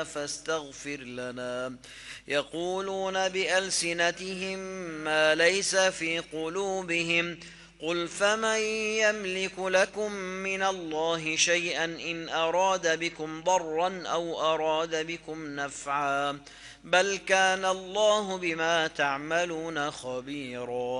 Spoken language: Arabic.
فاستغفر لنا. يقولون بألسنتهم ما ليس في قلوبهم. قل فمن يملك لكم من الله شيئا إن أراد بكم ضرا أو أراد بكم نفعا بل كان الله بما تعملون خبيرا.